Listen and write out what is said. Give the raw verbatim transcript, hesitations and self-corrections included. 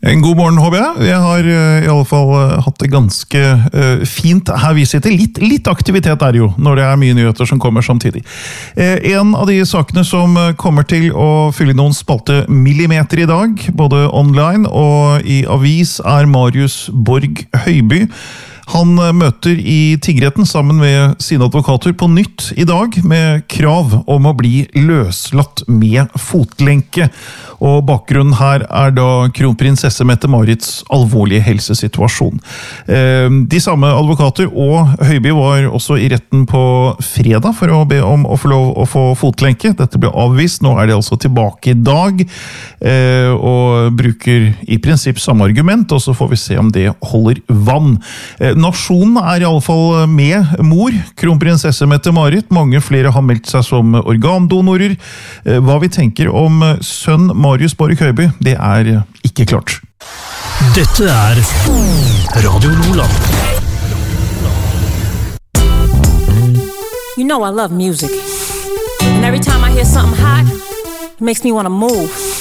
En god morgen, håper jeg. Jeg har uh, i alle fall uh, hatt det ganske uh, fint her vi sitter. Litt, litt aktivitet er jo, når det er mye nyheter som kommer samtidig. Uh, en av de sakene som uh, kommer til å fylle noen spalte millimeter i dag, både online og i avis, er Marius Borg Høiby. Han møter i tingretten sammen med sine advokater på nytt i dag med krav om å bli løslatt med fotlenke. Og bakgrunnen her er da kronprinsesse Mette-Marits alvorlige helsesituasjon. De samme advokater og Høiby var også i retten på fredag for å be om å få lov å få fotlenke. Dette ble avvist, nå er de altså tilbake i dag og bruker i prinsipp samme argument, og så får vi se om det holder vann. Nasjonen er i alle fall med mor, kronprinsesse Mette-Marit. Mange flere har meldt seg som organdonorer. Hva vi tenker om sønn Marius Borg Høiby, det er ikke klart. Dette er Radio Nordland. You know I love music. And every time I hear something hot, it makes me want to move.